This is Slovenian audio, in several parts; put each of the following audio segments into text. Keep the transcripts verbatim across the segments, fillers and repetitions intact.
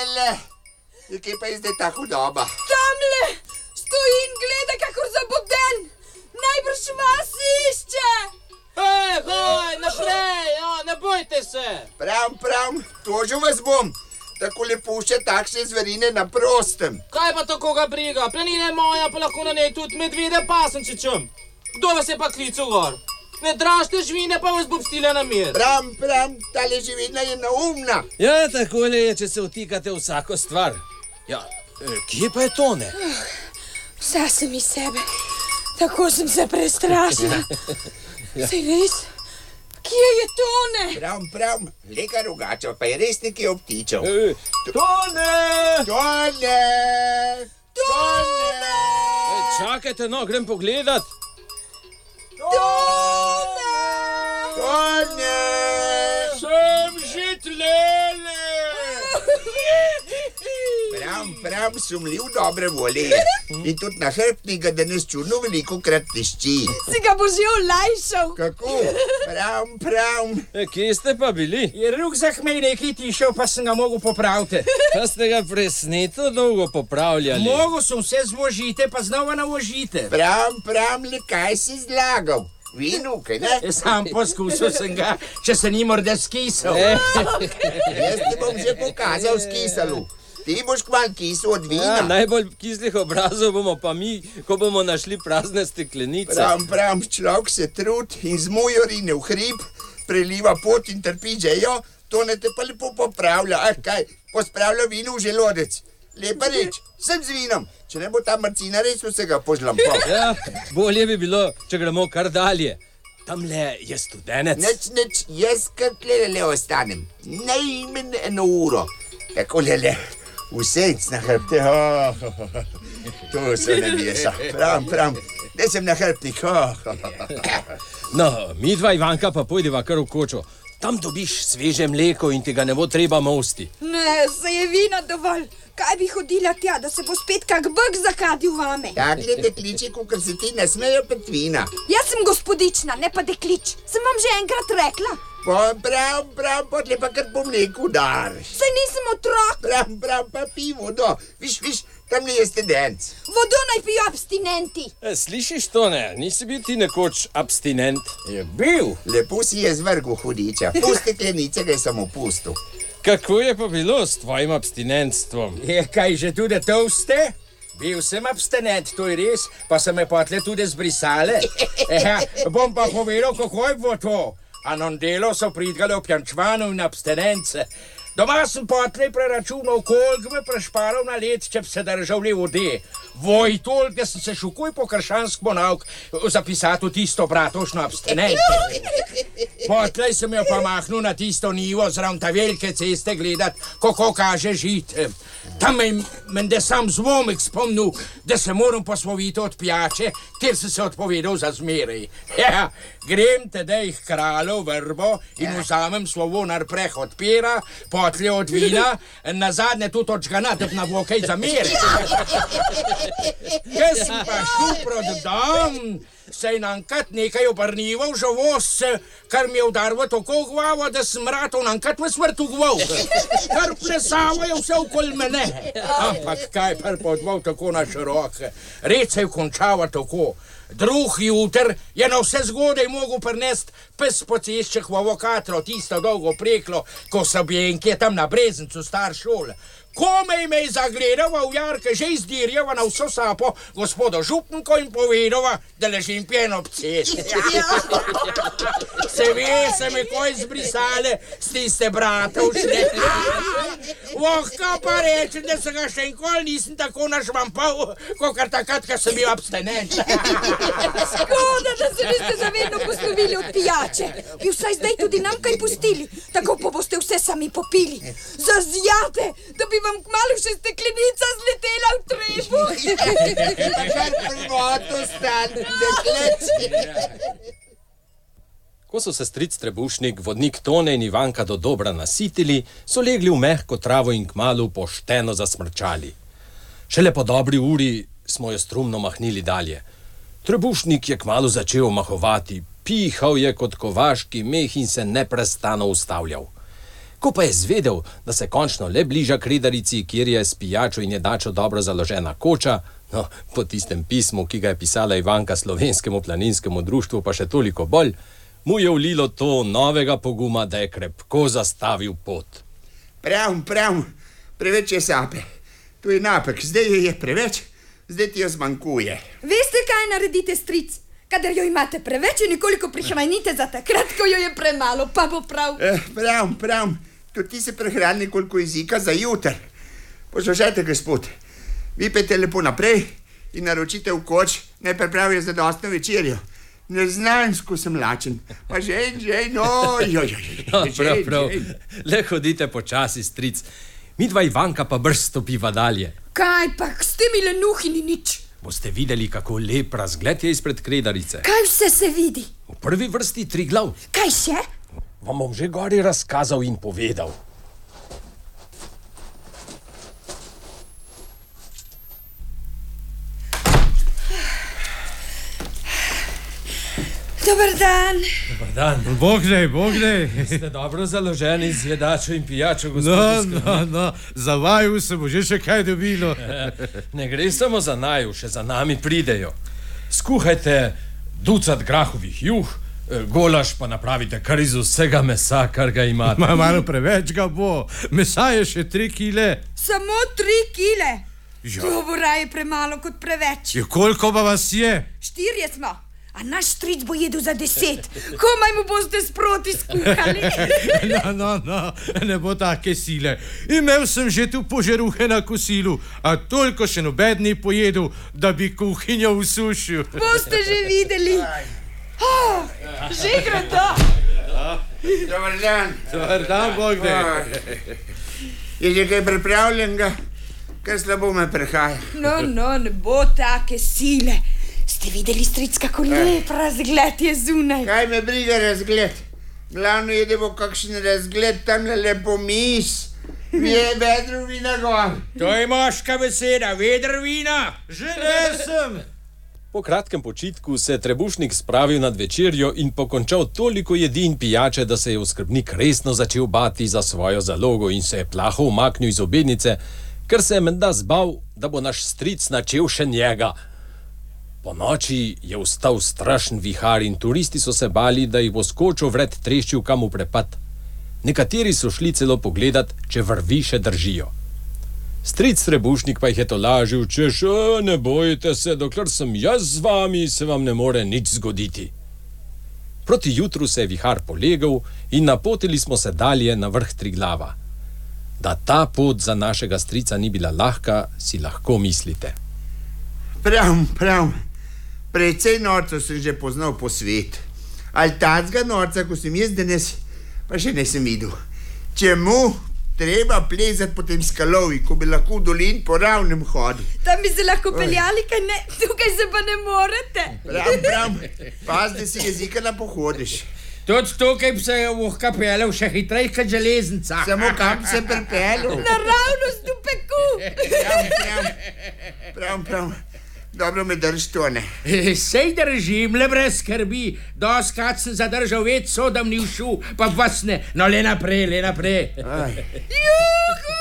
Lele, kje pa je zdaj ta hudoba? Tamle stoji in gleda, kakor zabuden. Najbrž vas išče. Hej, hej, naprej, ja, ne bojte se. Prav, prav, tožil vas bom. Tako lepo še takšne zverine na prostem. Kaj pa to koga briga? Planina je moja, pa lahko na njej tudi medvede pasemčičem. Kdo vas je pa klical gor? Ne dražite živine, pa vas bom stila na mir. Prav, prav, tale živina je naumna. Ja, takole je, če se vtikate v vsako stvar. Ja, kje pa je Tone? Vsa sem iz sebe. Tako sem se prestrašila. Saj res? Kje je Tone? Prav, prav, leka rugača, pa je res nekaj obtičal. E, Tone! Tone! Tone! E, čakajte, no, grem pogledat. Tone! Tone! Sem že tlele! Prav, prav, sumljiv dobre volje. In tudi na hrbtnika danes čudno veliko krat tišči. Si ga bo že olajšal. Kako? Prav, prav. E, kje ste pa bili? Je rukzak me nekaj tišel, pa sem ga mogel popraviti. Pa ste ga presneto dolgo popravljali. Mogel sem vse zvožite, pa znova navožite. Prav, prav, le kaj si zlagal? Vinu, kaj ne? Sam poskusil sem ga, če se ni morda skisal. Jaz ti bom že pokazal skisalu. Ti boš kmal kisu od vina. Ja, najbolj kislih obrazov bomo pa mi, ko bomo našli prazne steklenice. Prav, prav, človek se trud in zmujo rine v hrib, preliva pot in trpi žejo, to ne te pa lepo popravlja. Ah, kaj, pospravlja vino v želodec. Lepa reč, sem z vinom. Če ne bo ta Marcina res vsega požlampal. Ja, bolje bi bilo, če gremo kar dalje. Tamle je studenec. Neč, neč, jaz kar tlele le ostanem. Najmen eno uro. Tako lele, vsec na hrbte. Oh, oh, oh. To se ne bješa. Prav, prav, ne sem na hrbtnik. Oh, oh, oh. No, mi dva Ivanka pa pojdiva kar v kočo. Tam dobiš sveže mleko in ti ga ne bo treba mosti. Ne, se je vina dovolj. Kaj bi hodila tja, da se bo spet kak bek zakadil vame? Takle dekliči, kakor se ti ne smejo pet vina. Jaz sem gospodična, ne pa deklič. Sem vam že enkrat rekla. Pa prav, prav, potle pa kar po mleku dariš. Saj nisem otrok. Prav, prav, pa pi vodo. Viš, viš, tam ne je stedenc. Vodo naj pijo abstinenti. E, slišiš to, ne? Nisi bil ti nekoč abstinent? Je bil. Lepo si je zvrgu hudiča. Pol steklenice ga je samo pustil. Kako je pa bilo s tvojim abstinentstvom? Je kaj že tudi tolste? Bil sem abstinent, to je res, pa so me potle tudi zbrisale. Eha, bom pa povedal, kako je bilo to. Anondelo so pridgale v pjančvanu in abstinence. Doma sem potlej preračunal, koliko bi prešparal na let, če bi se držal le vode. Voj, toliko, da sem se šukoj po kršansko nauk zapisati v tisto bratovšno abstinenco. Potlej sem jo pa mahnil na tisto nivo zraven ta velike ceste gledat, kako kaže žit. Tam me mende sam zvomek spomnil, da se moram posloviti od pijače, ter sem se odpovedal za zmeraj. Ja, grem tedej k kralju vrbo in vzamem slovonar prehod pera, potlej od vina, nazadnje tudi od žgana, da bi na bo kaj zameri. Jaz sem pa šel proti dom, se je nankrat nekaj obrnival žavos, kar mi je udarilo tako v glavo, da sem ratov nankrat v smrtu gval. Kar plesavo je vse okoli mene. Ampak kaj pa podval tako na široke. Red se je končava tako. Drug juter je na vse zgodaj mogel prinest pes po ceščeh v avokatro, tisto dolgo preklo, ko so bjenke tam na Brezencu star šol. Komej me je zagledala v jarke, že izdirjava na vso sapo gospodo župnko in povedala, da ležim pjen ob cesti. Se ve, se me koj zbrisale s tiste bratovšne. Vohka pa reče, da se ga še enkoli nisem tako našvampal, kakor takrat, ko sem bil abstinent. Škoda, da se niste zavedno poslovili od pijače. Bi vsaj zdaj tudi nam kaj pustili, tako pa boste vse sami popili. Zazjate, da bi vam kmalu še steklenica zletela v trebuh. Kar prvoto stan, dekleči. Ko so se stric Trebušnik, vodnik Tone in Ivanka do dobra nasitili, so legli v mehko travo in kmalu pošteno zasmrčali. Šele po dobri uri smo jo strumno mahnili dalje. Trebušnik je kmalu začel mahovati, pihal je kot kovaški meh in se neprestano ustavljal. Ko pa je zvedel, da se končno le bliža Kredarici, kjer je s pijačo in jedačo dobro založena koča, no, po tistem pismu, ki ga je pisala Ivanka Slovenskemu planinskemu društvu, pa še toliko bolj, mu je vlilo to novega poguma, da je krepko zastavil pot. Prav, prav, preveč je sape. To je napak, zdaj je preveč, zdaj ti jo zmanjkuje. Veste, kaj naredite, stric? Kadar jo imate preveč, jo nekoliko prihranite za takrat, ko jo je premalo, pa bo prav. Eh, prav, prav, tudi ti se prehrani nekoliko jezika za jutr. Poslušajte, gospod, vi pejte lepo naprej in naročite v koč, naj pripravijo zadostno večerjo. Neznansko sem lačen, pa žen, žen, ojoj, no, prav, prav, le hodite počasi, stric. Midva Ivanka pa brž stopiva dalje. Kaj pa, s temi lenuhi ni nič. Boste videli, kako lep razgled je izpred Kredarice. Kaj vse se vidi? V prvi vrsti Triglav. Kaj še? Vam bom že gori razkazal in povedal. Dobar dan. Dobar dan. Bogdej, bogdej. Ste dobro založeni z jedačo in pijačo, gospod. No, no, no, za vaju se bo že še kaj dobilo. Ne gre samo za naju, še za nami pridejo. Skuhajte ducat grahovih juh, golaž pa napravite kar iz vsega mesa, kar ga imate. Ma, malo preveč ga bo. Mesa je še tri kile. Samo tri kile? Ja. To bo raje premalo kot preveč. Je, koliko pa vas je? Štirje smo. A naš stric bo jedel za deset. Komaj mu boste sproti skuhali. No, no, no, ne bo take sile. Imel sem že tu požeruhe na kosilu, a toliko še nobeden ni pojedel, da bi kuhinjo usušil. Boste že videli. Oh, že gre to. Dobar dan. Dobar dan, Bogdej. Je že kaj pripravljenega? Kar slabo me prehaja. No, no, ne bo take sile. Ste videli, stric, kako lep razgled je zunaj? Kaj me briga razgled? Glavno je, da bo kakšen razgled tamle lepo mis. Je vedro vina gor. To je moška beseda, vedro vina. Že ne sem. Po kratkem počitku se je trebušnik spravil nad večerjo in pokončal toliko jedi in pijače, da se je oskrbnik resno začel bati za svojo zalogo in se je plaho umaknil iz obednice, ker se je menda zbal, da bo naš stric načel še njega. Po noči je vstal strašen vihar in turisti so se bali, da jih bo skočil vred treščil kam v prepad. Nekateri so šli celo pogledat, če vrvi še držijo. Stric trebušnik pa jih je tolažil, češ, ne bojte se, dokler sem jaz z vami, se vam ne more nič zgoditi. Proti jutru se je vihar polegal in napotili smo se dalje na vrh Triglava. Da ta pot za našega strica ni bila lahka, si lahko mislite. Prav, prav. Precej norcev sem že poznal po svet. Ali tacga norca, ko sem jaz danes, pa še nisem videl. Čemu treba plezati po tem skalovi, ko bi lahko v dolin po ravnem hodu? Tam bi se lahko peljali, kaj ne? Tukaj se pa ne morete. Prav, prav. Paz, da si jezika napohodiš. Tudi tukaj bi se v kapelju še hitrej kot železnica. Samo kam se pripeljal? Naravnost v peku. Prav, prav. Prav, prav. Dobro me drž, Tone. Sej držim, le brez skrbi. Doskrat sem zadržal več, so da mi všel, pa vas ne. No, le naprej, le naprej. Juhu!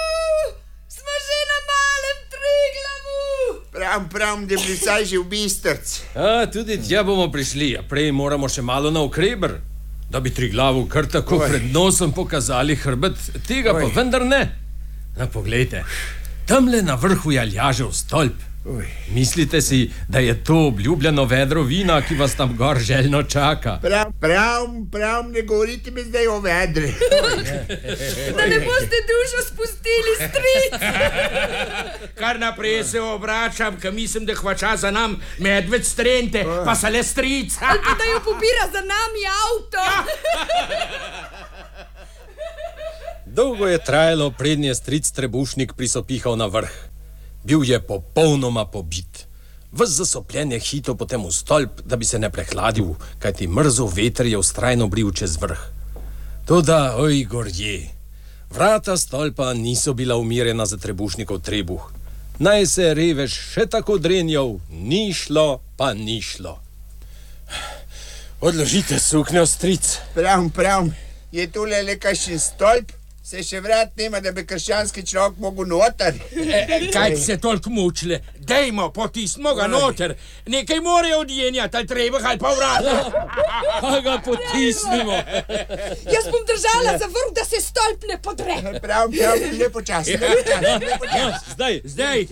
Smo že na malem Triglavu. Prav, prav, da bi vsaj že v Bistrc. A, tudi tja bomo prišli, a prej moramo še malo na okreber, da bi Triglavu kar tako Oj. pred nosom pokazali hrbet, tega Oj. pa vendar ne. Na, poglejte, tamle na vrhu je Aljažev stolp. Uj. Mislite si, da je to obljubljeno vedro vina, ki vas tam gor željno čaka? Prav, prav, prav, ne govorite mi zdaj o vedre. Da ne boste dušo spustili, stric. Kar naprej se obračam, ker mislim, da hvača za nam medved strente, pa se le stric. Ali pa da jo pobira za nami avto. Dolgo je trajalo, prednji je stric trebušnik prisopihal na vrh. Bil je popolnoma pobit. Ves zasopljen je hito potem v stolp, da bi se ne prehladil, kajti mrzel veter je vztrajno bril čez vrh. Toda, oj, gorje, vrata stolpa niso bila umirjena za trebušnikov trebuh. Naj se revež še tako drenjal, ni šlo, pa ni šlo. Odložite suknjo, stric. Prav, prav, Je tule le kakšen stolp? Se še vrat nema, da bi krščanski človek mogel noter. E, kaj se toliko mučile? Dejmo, potisnimo ga noter. Nekaj morajo odjenjati, ali treba, ali pa vrata. Pa ga potisnimo. Jaz bom držala za vrh, da se stolp ne podre. Prav, prav, lepo čas, lepo čas, lepo čas. Zdaj, Zdaj.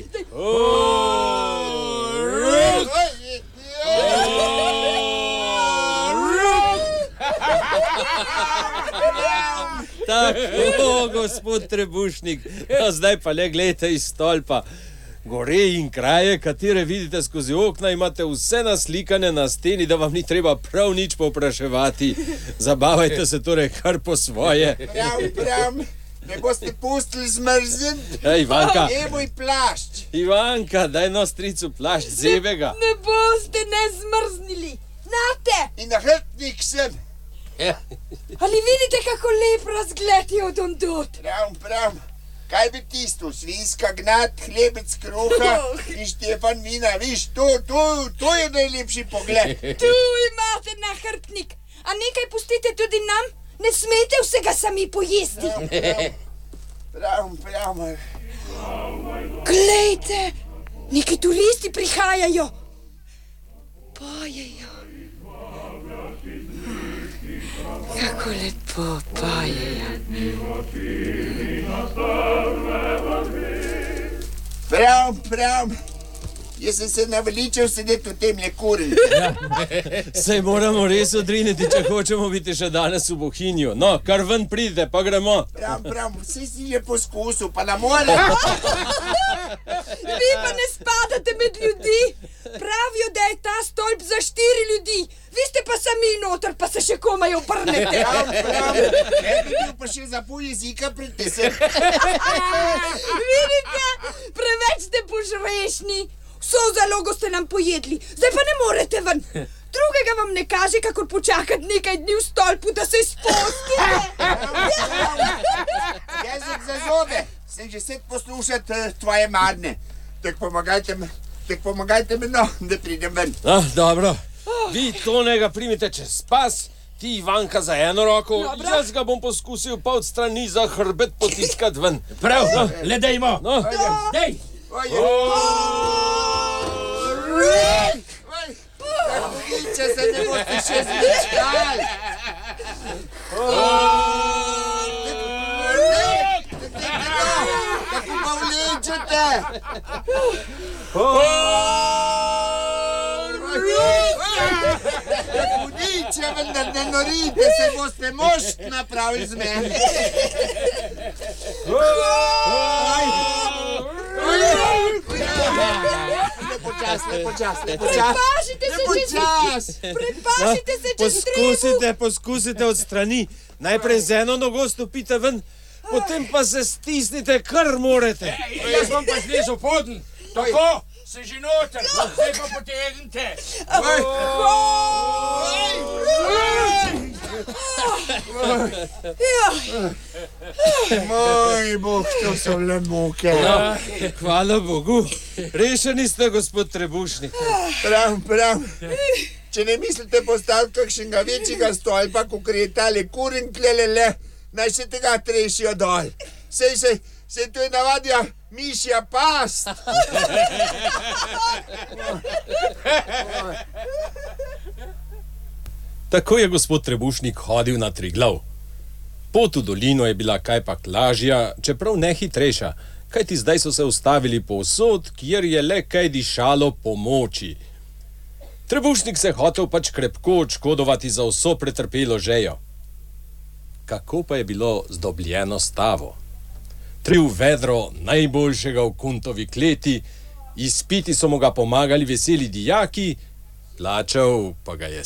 Tako, gospod Trebušnik. No, zdaj pa le gledajte iz stolpa. Gore in kraje, katere vidite skozi okna, imate vse naslikane na steni, da vam ni treba prav nič povpraševati. Zabavajte se torej kar po svoje. Prav, prav. Ne boste pustili zmrzniti? Ja, Ivanka. Je moj plašč. Ivanka, daj no stricu plašč, zebe ga. Ne boste ne zmrznili. Nate! In na hrbtnik sem. Ali vidite, kako lep razgled je od ondot? Prav, prav. Kaj bi tisto? Svinska gnat, hlebec kruha in Štefan vina. Viš, to, to, to je najlepši pogled. Tu imate nahrbtnik. A nekaj pustite tudi nam? Ne smete vsega sami pojesti. Prav, prav. Glejte, neki turisti prihajajo. Pojejo. Kako lepo pojejo. Prav, prav. Jaz sem se naveličal sedeti v tem lekurin. Sej moramo res odriniti, če hočemo biti še danes v Bohinju. No, kar ven pride, pa gremo. Prav, prav, vsi si že poskusil, pa ne more. Vi pa ne spadate med ljudi. Pravijo, da je ta stolp za štiri ljudi. Vi ste pa sami noter, pa se še komaj obrnete. Prav, prav. Ne bi bil pa še za pol jezika pritisek. Vidite, preveč ste požrešni. Vso zalogo ste nam pojedli, zdaj pa ne morete ven. Drugega vam ne kaže, kakor počakati nekaj dni v stolpu, da se spustite. Jezik za zobe. Sem že set poslušati uh, tvoje marne. Tak pomagajte mi, tak pomagajte mi, no, da pridem ven. Ah, dobro. Vi Tonega primite čez pas, ti Ivanka za eno roko, Dobro. jaz ga bom poskusil pa od strani za hrbet potiskati ven. Prav, no, le dejmo. No. Dej. Oje. Oj, tako hiče se ne boste še zmečkali. Tako pa vlečete. Tako niče, vendar ne norite, se boste mošt napravili z meni. Lepo čas, lepo čas, lepo čas. Prepašite se Lepo čez čas. Prepašite se čez Poskusite, poskusite od strani. Najprej z eno nogo stopite ven, potem pa se stisnite, kar morete. Ej, jaz bom pa zlezel poden. Tako, se že noter. Zdaj pa potegnite. Moj bog, to so le muke. No, hvala Bogu. Rešeni ste, gospod Trebušnik. Prav, prav. Če ne mislite postaviti kakšnega večjega stolpa, kot je tale kurin klelele, naj se tega trešijo dol. Sej se, sej to je navadja mišja past. Tako je gospod Trebušnik hodil na Triglav. Pot v dolino je bila kajpak lažja, čeprav ne hitrejša, kajti zdaj so se ustavili povsod, kjer je le kaj dišalo po moči. Trebušnik se hotel pač krepko odškodovati za vso pretrpelo žejo. Kako pa je bilo zdobljeno stavo? Tril vedro najboljšega v Kuntovi kleti, izpiti so mu ga pomagali veseli dijaki, plačal pa ga je